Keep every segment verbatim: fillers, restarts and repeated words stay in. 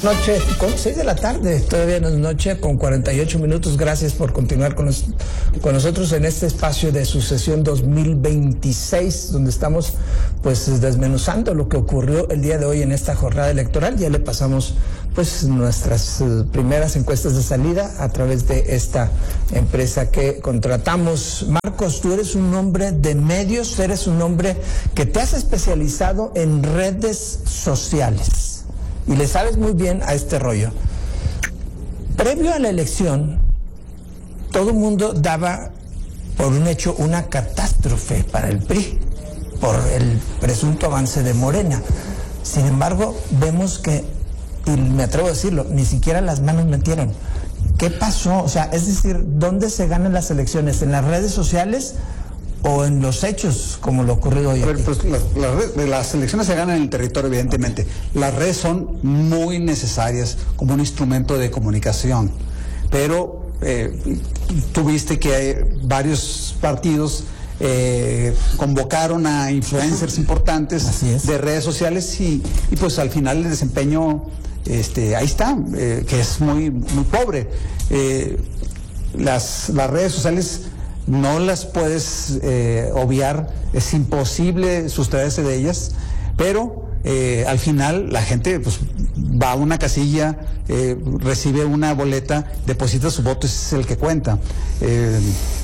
Noche con seis de la tarde, todavía no es noche, con cuarenta y ocho minutos. Gracias por continuar con, nos, con nosotros en este espacio de Sucesión dos mil veintiséis, donde estamos pues desmenuzando lo que ocurrió el día de hoy en esta jornada electoral. Ya le pasamos pues nuestras uh, primeras encuestas de salida a través de esta empresa que contratamos. Marcos, tú eres un hombre de medios, eres un hombre que te has especializado en redes sociales y le sabes muy bien a este rollo. Previo a la elección, todo el mundo daba por un hecho una catástrofe para el P R I por el presunto avance de Morena. Sin embargo, vemos que, y me atrevo a decirlo, ni siquiera las manos metieron. ¿Qué pasó? O sea, es decir, ¿dónde se ganan las elecciones? ¿En las redes sociales o en los hechos, como lo ocurrido hoy aquí? Pues, las, las, las elecciones se ganan en el territorio, evidentemente. Okay. Las redes son muy necesarias como un instrumento de comunicación, pero eh, tuviste que hay varios partidos eh, convocaron a influencers importantes de redes sociales y, y pues al final el desempeño este, ahí está, eh, que es muy, muy pobre. Eh, las, las redes sociales no las puedes eh, obviar, es imposible sustraerse de ellas, pero eh, al final la gente pues va a una casilla, eh, recibe una boleta, deposita su voto, ese es el que cuenta. Eh,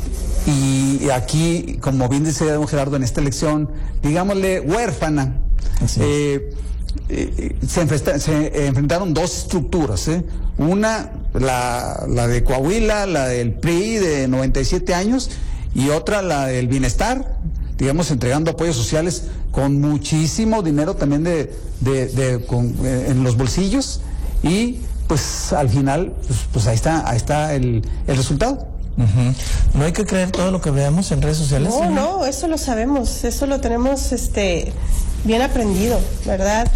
y aquí, como bien dice don Gerardo, en esta elección, digámosle huérfana, eh, eh, se, enfrenta, se enfrentaron dos estructuras, ¿eh? Una, la, la de Coahuila, la del P R I de noventa y siete años, y otra, la del Bienestar, digamos, entregando apoyos sociales con muchísimo dinero también de, de, de con, eh, en los bolsillos, y pues al final, pues, pues ahí está, ahí está el, el resultado. Uh-huh. No hay que creer todo lo que veamos en redes sociales. No, no, eso lo sabemos, eso lo tenemos este bien aprendido, ¿verdad?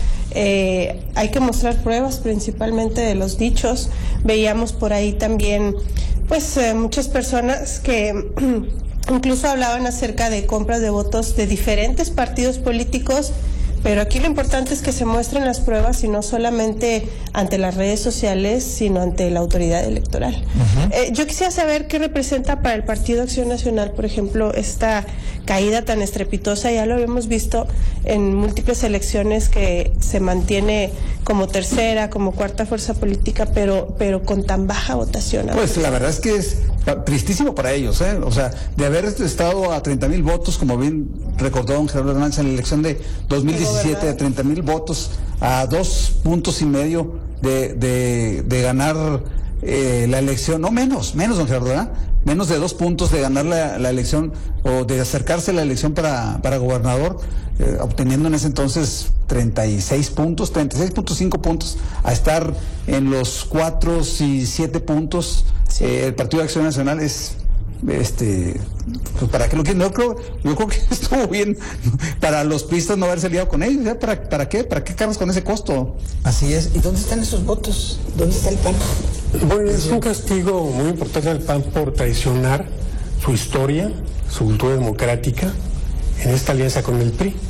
Eh, hay que mostrar pruebas principalmente de los dichos. Veíamos por ahí también pues eh, muchas personas que incluso hablaban acerca de compras de votos de diferentes partidos políticos, pero aquí lo importante es que se muestren las pruebas y no solamente ante las redes sociales, sino ante la autoridad electoral. Uh-huh. Eh, yo quisiera saber qué representa para el Partido Acción Nacional, por ejemplo, esta caída tan estrepitosa. Ya lo habíamos visto en múltiples elecciones, que se mantiene como tercera, como cuarta fuerza política, pero pero con tan baja votación. Pues la verdad es que es tristísimo para ellos, ¿eh? O sea, de haber estado a treinta mil votos, como bien recordó don Gerardo Hernández en la elección de dos mil diecisiete, de treinta mil votos a dos puntos y medio de, de, de ganar eh, la elección, no menos, menos don Gerardo, ¿verdad? Menos de dos puntos de ganar la, la elección o de acercarse a la elección para, para gobernador, eh, obteniendo en ese entonces treinta y seis puntos, treinta y seis punto cinco puntos, a estar en los cuatro y siete puntos. Sí. Eh, el Partido de Acción Nacional es, este, pues para qué lo quieren, no creo, yo creo que estuvo bien para los pistas no haberse liado con ellos, ¿ya? ¿Para, para qué? ¿Para qué cargas con ese costo? Así es. ¿Y dónde están esos votos? ¿Dónde está el P A N? Bueno, es un castigo muy importante al P A N por traicionar su historia, su cultura democrática en esta alianza con el P R I.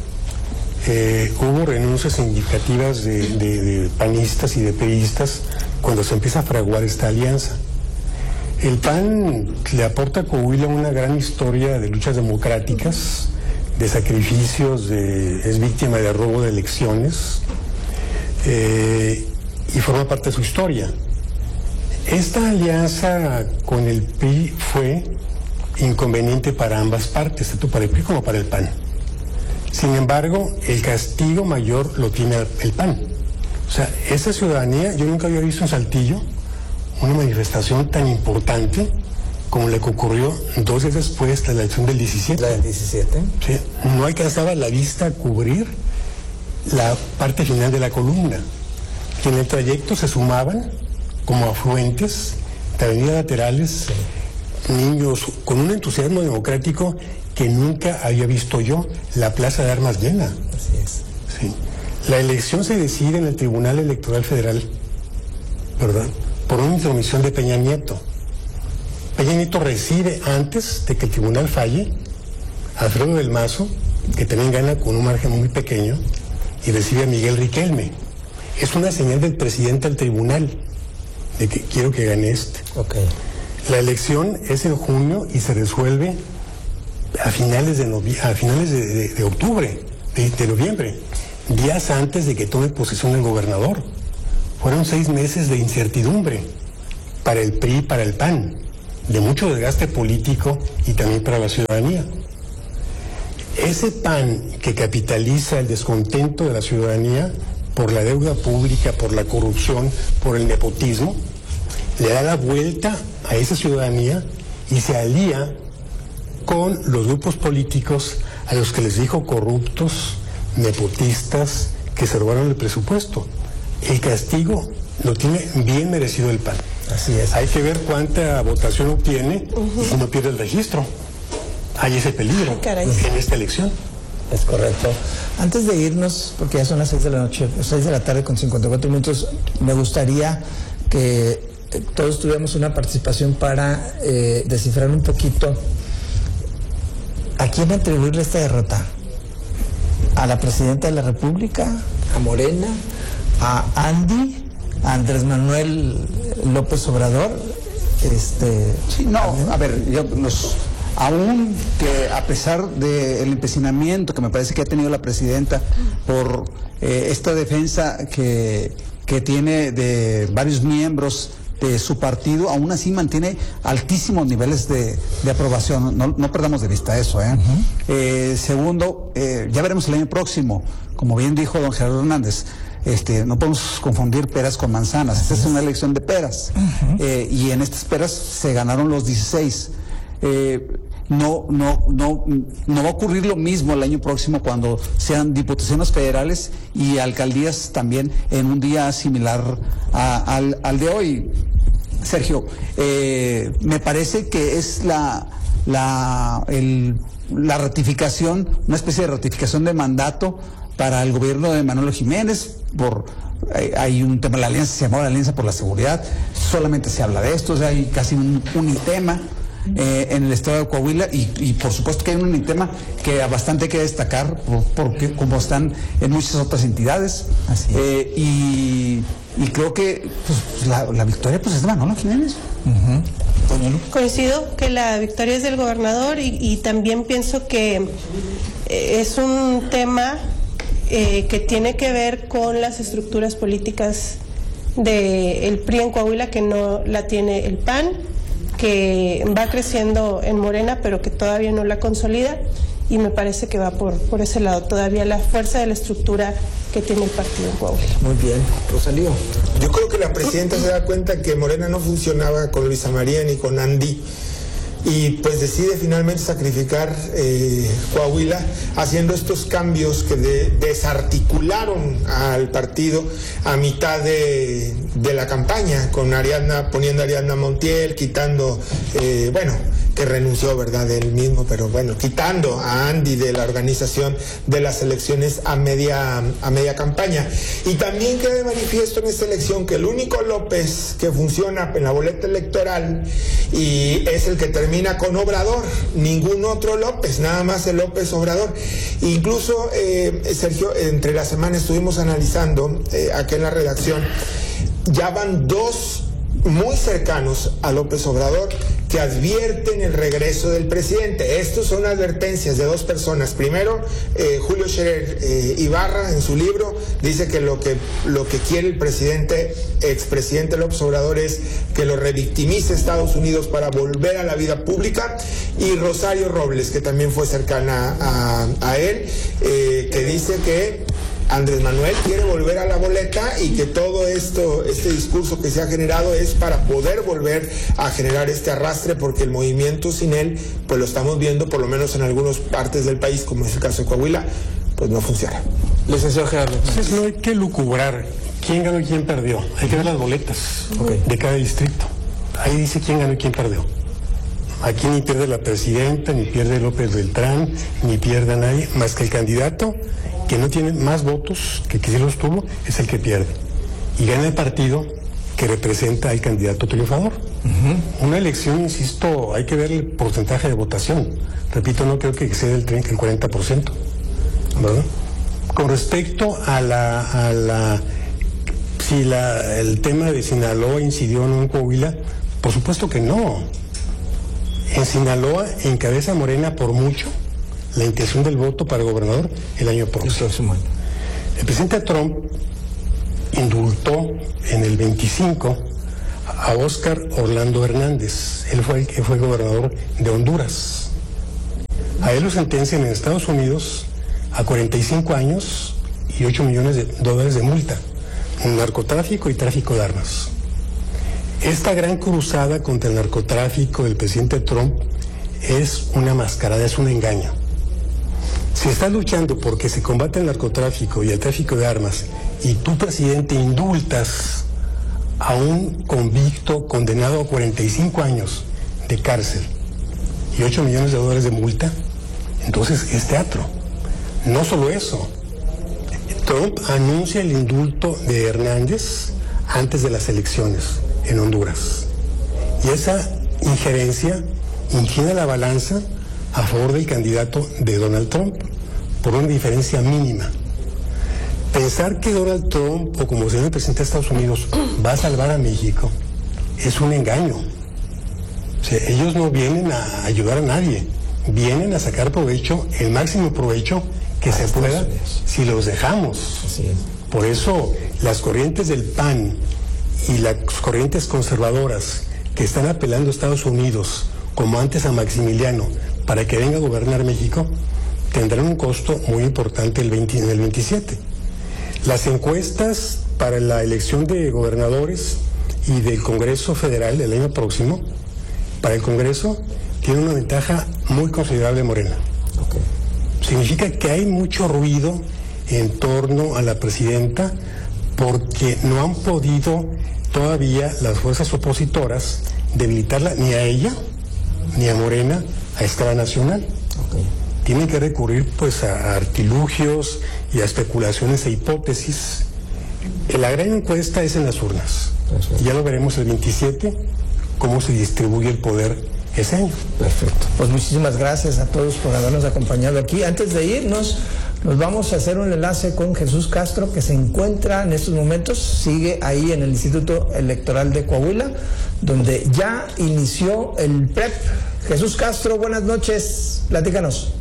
Eh, hubo renuncias significativas de, de, de panistas y de priistas cuando se empieza a fraguar esta alianza. El P A N le aporta a Coahuila una gran historia de luchas democráticas, de sacrificios, de, es víctima de robo de elecciones, eh, y forma parte de su historia. Esta alianza con el P R I fue inconveniente para ambas partes, tanto para el P R I como para el P A N. Sin embargo, el castigo mayor lo tiene el P A N. O sea, esa ciudadanía, yo nunca había visto en Saltillo una manifestación tan importante como la que ocurrió dos días después de la elección del diecisiete. La del diecisiete. Sí, no alcanzaba la vista a cubrir la parte final de la columna. Y en el trayecto se sumaban como afluentes de avenidas laterales, sí, niños con un entusiasmo democrático que nunca había visto yo, la plaza de armas llena. Así es. Sí. La elección se decide en el Tribunal Electoral Federal, ¿verdad?, por una intromisión de Peña Nieto. Peña Nieto recibe, antes de que el tribunal falle, a Alfredo del Mazo, que también gana con un margen muy pequeño, y recibe a Miguel Riquelme. es una señal del presidente al tribunal de que quiero que gane este. Okay. La elección es en junio y se resuelve a finales de novie- a finales de, de, de octubre, de, de noviembre, días antes de que tome posesión el gobernador. Fueron seis meses de incertidumbre para el P R I, para el P A N, de mucho desgaste político y también para la ciudadanía. Ese P A N que capitaliza el descontento de la ciudadanía por la deuda pública, por la corrupción, por el nepotismo, le da la vuelta a esa ciudadanía y se alía con los grupos políticos a los que les dijo corruptos, nepotistas, que se robaron el presupuesto. El castigo lo tiene bien merecido el P A N. Así es. Hay que ver cuánta votación obtiene uh-huh. y si no pierde el registro. Hay ese peligro Caray. en esta elección. Es correcto. Antes de irnos, porque ya son las seis de la noche, seis de la tarde con cincuenta y cuatro minutos, me gustaría que eh, todos tuviéramos una participación para eh, descifrar un poquito a quién atribuirle esta derrota. ¿A la presidenta de la República? ¿A Morena? ¿A Andy? ¿A Andrés Manuel López Obrador? Este, Sí, no, a ver, yo los... Aún que a pesar del empecinamiento que me parece que ha tenido la presidenta por eh, esta defensa que, que tiene de varios miembros de su partido, aún así mantiene altísimos niveles de, de aprobación. No, no perdamos de vista eso. ¿eh? Uh-huh. Eh, segundo, eh, ya veremos el año próximo, como bien dijo don Gerardo Hernández. Este, no podemos confundir peras con manzanas. Esta es una elección de peras. Uh-huh. eh, y en estas peras se ganaron los dieciséis. Eh, no, no, no, no va a ocurrir lo mismo el año próximo cuando sean diputaciones federales y alcaldías también en un día similar a, al, al de hoy. Sergio, eh, me parece que es la, la, el, la ratificación, una especie de ratificación de mandato para el gobierno de Manolo Jiménez. Por hay, hay un tema, la alianza se llamaba la Alianza por la Seguridad, solamente se habla de esto, o sea, hay casi un, un tema. Eh, en el estado de Coahuila y, y por supuesto que hay un tema que bastante hay que destacar por, porque como están en muchas otras entidades. Así es. Eh, y, y creo que pues, la, la victoria pues es de Manolo Jiménez. Uh-huh. Coincido que la victoria es del gobernador y, y también pienso que eh, es un tema eh, que tiene que ver con las estructuras políticas del P R I en Coahuila, que no la tiene el P A N, que va creciendo en Morena, pero que todavía no la consolida, y me parece que va por, por ese lado, todavía la fuerza de la estructura que tiene el partido en Coahuila. Muy bien. Rosalío. Yo creo que la presidenta se da cuenta que Morena no funcionaba con Luisa María ni con Andy, y pues decide finalmente sacrificar eh, Coahuila haciendo estos cambios que de, desarticularon al partido a mitad de, de la campaña, con Ariadna, poniendo a Ariadna Montiel, quitando, eh, bueno, que renunció, ¿verdad?, de él mismo, pero bueno, quitando a Andy de la organización de las elecciones a media, a media campaña. Y también queda de manifiesto en esta elección que el único López que funciona en la boleta electoral y es el que termina con Obrador, ningún otro López, nada más el López Obrador. Incluso, eh, Sergio, entre la semana estuvimos analizando eh, aquí en la redacción, ya van dos muy cercanos a López Obrador que advierten el regreso del presidente. Estos son advertencias de dos personas. Primero, eh, Julio Scherer eh, Ibarra, en su libro, dice que lo que lo que quiere el presidente, expresidente López Obrador, es que lo revictimice Estados Unidos para volver a la vida pública. Y Rosario Robles, que también fue cercana a, a él, eh, que dice que Andrés Manuel quiere volver a la boleta y que todo esto, este discurso que se ha generado es para poder volver a generar este arrastre, porque el movimiento sin él, pues lo estamos viendo por lo menos en algunas partes del país, como es el caso de Coahuila, pues no funciona. Licenciado Gerardo. Entonces no hay que lucubrar quién ganó y quién perdió, hay que ver las boletas okay. de cada distrito. Ahí dice quién ganó y quién perdió. Aquí ni pierde la presidenta, ni pierde López Beltrán, ni pierde a nadie, más que el candidato que no tiene más votos, que, que sí los tuvo, es el que pierde. Y gana el partido que representa al candidato triunfador. Uh-huh. Una elección, insisto, hay que ver el porcentaje de votación. Repito, no creo que exceda el treinta, el cuarenta por ciento. ¿Verdad? Con respecto a la, a la si la, el tema de Sinaloa incidió o no en Coahuila, por supuesto que no. En Sinaloa encabeza Morena por mucho la intención del voto para gobernador el año próximo. El presidente Trump indultó en el veinticinco a Óscar Orlando Hernández. Él fue el que fue gobernador de Honduras. A él lo sentencian en Estados Unidos a cuarenta y cinco años y ocho millones de dólares de multa, narcotráfico y tráfico de armas. Esta gran cruzada contra el narcotráfico del presidente Trump es una mascarada, es un engaño. Si estás luchando porque se combate el narcotráfico y el tráfico de armas y tú, presidente, indultas a un convicto condenado a cuarenta y cinco años de cárcel y ocho millones de dólares de multa, entonces es teatro. No solo eso, Trump anuncia el indulto de Hernández antes de las elecciones en Honduras. Y esa injerencia inclina la balanza a favor del candidato de Donald Trump por una diferencia mínima. Pensar que Donald Trump, o como se llama el presidente de Estados Unidos, va a salvar a México es un engaño. O sea, ellos no vienen a ayudar a nadie, vienen a sacar provecho, el máximo provecho que se pueda, si los dejamos. Así es. Por eso las corrientes del P A N y las corrientes conservadoras que están apelando a Estados Unidos, como antes a Maximiliano, para que venga a gobernar México, tendrán un costo muy importante el veinte, en el veintisiete. Las encuestas para la elección de gobernadores y del Congreso Federal del año próximo, para el Congreso, tienen una ventaja muy considerable Morena. Okay. Significa que hay mucho ruido en torno a la presidenta porque no han podido todavía las fuerzas opositoras debilitarla ni a ella ni a Morena a escala nacional. Okay. Tienen que recurrir pues a artilugios y a especulaciones e hipótesis. La gran encuesta es en las urnas. Perfecto. Ya lo veremos el veintisiete, cómo se distribuye el poder ese año. Perfecto. Pues muchísimas gracias a todos por habernos acompañado aquí. Antes de irnos, nos vamos a hacer un enlace con Jesús Castro, que se encuentra en estos momentos, sigue ahí en el Instituto Electoral de Coahuila, donde ya inició el P R E P. Jesús Castro, buenas noches, platícanos.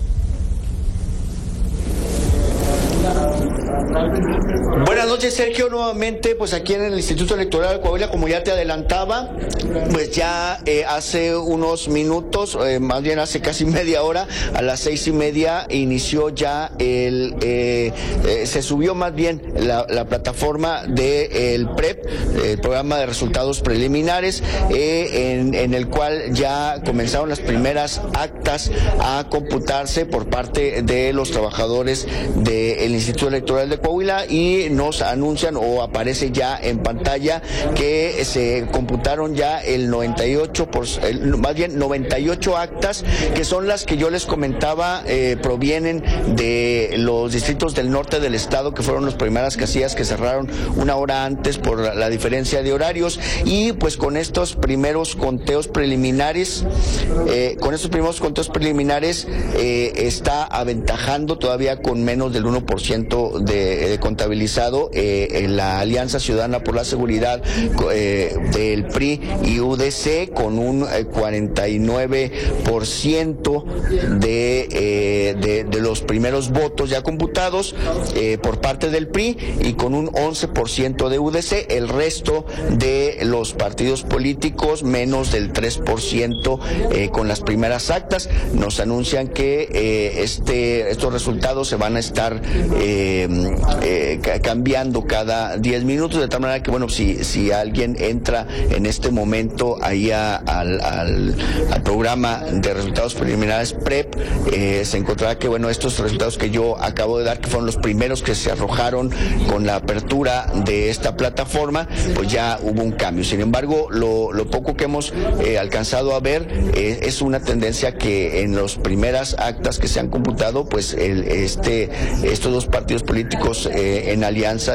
Buenas noches, Sergio, nuevamente pues aquí en el Instituto Electoral de Coahuila, como ya te adelantaba, pues ya eh, hace unos minutos, eh, más bien hace casi media hora, a las seis y media inició ya el, eh, eh, se subió más bien la, la plataforma del P R E P, el programa de resultados preliminares, eh, en, en el cual ya comenzaron las primeras actas a computarse por parte de los trabajadores del Instituto Electoral de Coahuila, y nos anuncian o aparece ya en pantalla que se computaron ya el noventa y ocho por ciento, el, más bien noventa y ocho actas, que son las que yo les comentaba, eh, provienen de los distritos del norte del estado, que fueron las primeras casillas que cerraron una hora antes por la, la diferencia de horarios. Y pues con estos primeros conteos preliminares, eh, con estos primeros conteos preliminares eh, está aventajando todavía con menos del uno por ciento de, de contabilizado eh, en la Alianza Ciudadana por la Seguridad eh, del P R I y U D C, con un eh, cuarenta y nueve por ciento de, eh, de, de los primeros votos ya computados eh, por parte del P R I, y con un once por ciento de U D C. El resto de los partidos políticos menos del tres por ciento eh, con las primeras actas. Nos anuncian que eh, este estos resultados se van a estar eh, eh, cambiando cada diez minutos, de tal manera que, bueno, si, si alguien entra en este momento ahí a, al, al, al programa de resultados preliminares P R E P, eh, se encontrará que, bueno, estos resultados que yo acabo de dar, que fueron los primeros que se arrojaron con la apertura de esta plataforma, pues ya hubo un cambio. Sin embargo, lo, lo poco que hemos eh, alcanzado a ver eh, es una tendencia que en las primeras actas que se han computado, pues el, este estos dos partidos políticos eh, en alianza,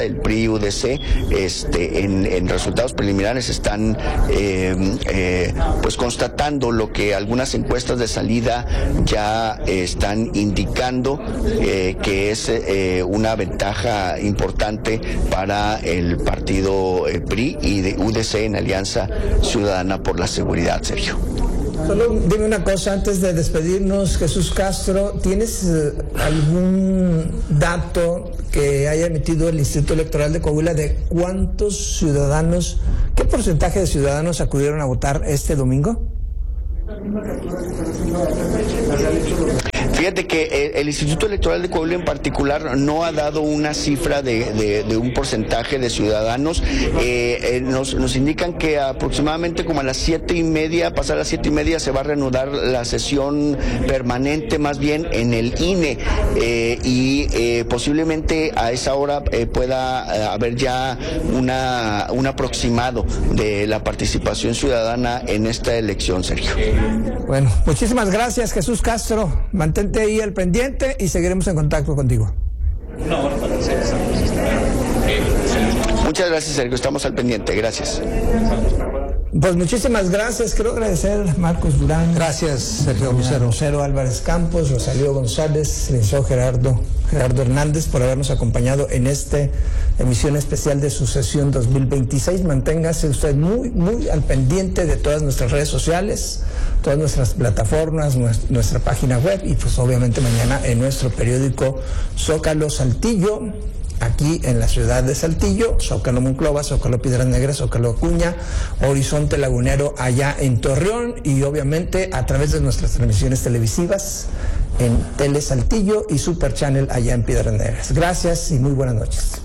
el P R I U D C, este, en, en resultados preliminares están eh, eh, pues constatando lo que algunas encuestas de salida ya eh, están indicando, eh, que es eh, una ventaja importante para el partido eh, P R I y de U D C en Alianza Ciudadana por la Seguridad, Sergio. Solo dime una cosa antes de despedirnos, Jesús Castro, ¿tienes eh, algún dato que haya emitido el Instituto Electoral de Coahuila de cuántos ciudadanos, qué porcentaje de ciudadanos acudieron a votar este domingo? Fíjate que el Instituto Electoral de Coahuila en particular no ha dado una cifra de, de, de un porcentaje de ciudadanos. Eh, eh, nos, nos indican que aproximadamente como a las siete y media, pasar a las siete y media, se va a reanudar la sesión permanente, más bien en el I N E, eh, y eh, posiblemente a esa hora eh, pueda eh, haber ya una un aproximado de la participación ciudadana en esta elección, Sergio. Bueno, muchísimas gracias, Jesús Castro. Mantente ahí al pendiente y seguiremos en contacto contigo. Muchas gracias, Sergio. Estamos al pendiente. Gracias. Pues muchísimas gracias. Quiero agradecer a Marcos Durán. Gracias, Sergio Lucero. Lucero Álvarez Campos, Rosalío González, licenciado Gerardo, Gerardo Hernández, por habernos acompañado en esta emisión especial de Sucesión dos mil veintiséis. Manténgase usted muy, muy al pendiente de todas nuestras redes sociales, todas nuestras plataformas, nuestra página web y pues obviamente mañana en nuestro periódico Zócalo Saltillo, aquí en la ciudad de Saltillo, Zócalo Monclova, Zócalo Piedras Negras, Zócalo Acuña, Horizonte Lagunero allá en Torreón y obviamente a través de nuestras transmisiones televisivas en Tele Saltillo y Super Channel allá en Piedras Negras. Gracias y muy buenas noches.